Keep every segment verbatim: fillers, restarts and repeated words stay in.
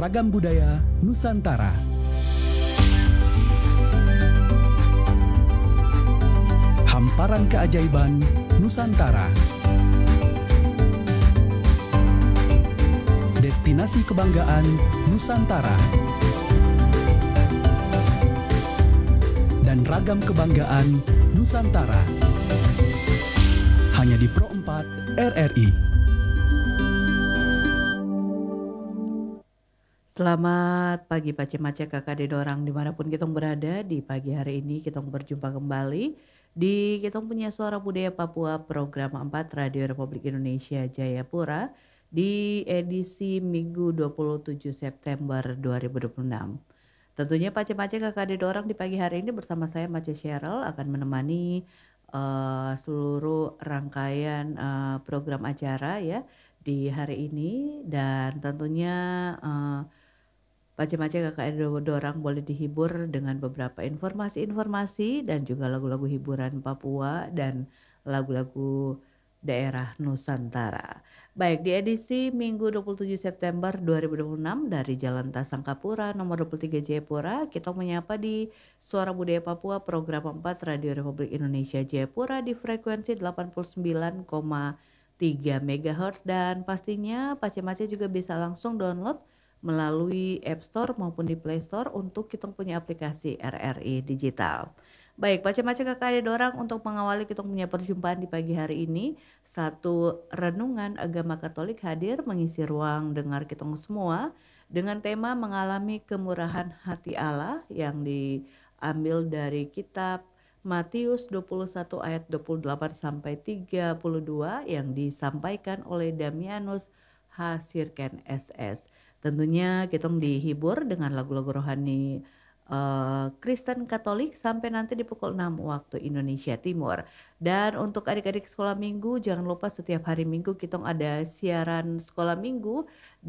Ragam Budaya Nusantara. Hamparan keajaiban Nusantara. Destinasi kebanggaan Nusantara. Dan ragam kebanggaan Nusantara. Hanya di Pro empat R R I. Selamat pagi Pace-Mace kakak de dorang dimanapun kita berada. Di pagi hari ini kita berjumpa kembali di kita punya Suara Budaya Papua program empat Radio Republik Indonesia Jayapura di edisi Minggu dua puluh tujuh September dua ribu dua puluh enam. Tentunya Pace-Mace kakak de dorang di pagi hari ini bersama saya Mace Cheryl akan menemani uh, seluruh rangkaian uh, program acara ya di hari ini, dan tentunya uh, Pace-Mace kakak dorang boleh dihibur dengan beberapa informasi-informasi dan juga lagu-lagu hiburan Papua dan lagu-lagu daerah Nusantara. Baik, di edisi Minggu dua puluh tujuh September dua ribu dua puluh enam dari Jalan Tasangkapura nomor dua puluh tiga Jayapura, kita menyapa di Suara Budaya Papua program empat Radio Republik Indonesia Jayapura di frekuensi delapan puluh sembilan koma tiga megahertz, dan pastinya Pace-Mace juga bisa langsung download melalui App Store maupun di Play Store untuk kita punya aplikasi R R I Digital. Baik, Pace-Mace kakak ada orang untuk mengawali kita punya perjumpaan di pagi hari ini. Satu renungan agama Katolik hadir mengisi ruang dengar kita semua dengan tema mengalami kemurahan hati Allah yang diambil dari kitab Matius dua puluh satu ayat dua puluh delapan sampai tiga puluh dua yang disampaikan oleh Damianus H. Sirken S S. Tentunya kita dihibur dengan lagu-lagu rohani uh, Kristen Katolik sampai nanti di pukul enam waktu Indonesia Timur. Dan untuk adik-adik sekolah minggu, jangan lupa setiap hari minggu kita ada siaran sekolah minggu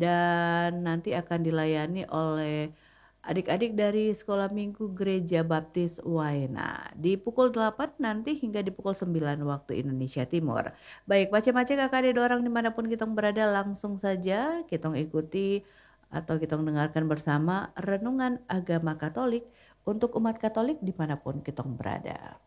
dan nanti akan dilayani oleh adik-adik dari sekolah minggu Gereja Baptis Waena di pukul delapan nanti hingga di pukul sembilan waktu Indonesia Timur. Baik, Pace-Mace kakak ada orang dimanapun kita berada, langsung saja kita ikuti atau kita mendengarkan bersama renungan agama Katolik untuk umat Katolik dimanapun kita berada.